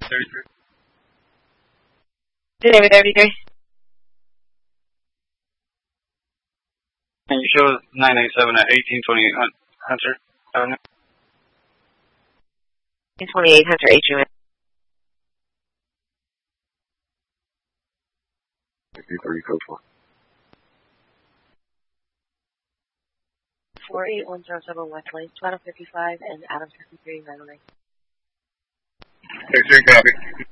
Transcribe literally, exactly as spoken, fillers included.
thirty-three. David thirty-three. And you show nine eight seven at eighteen twenty-eight Hunter Avenue. eighteen twenty-eight Hunter H U N. fifty-three, code four. four eight one zero seven West Lane, Toronto fifty-five, and Adam fifty-three, nine oh nine. thirty-three, copy.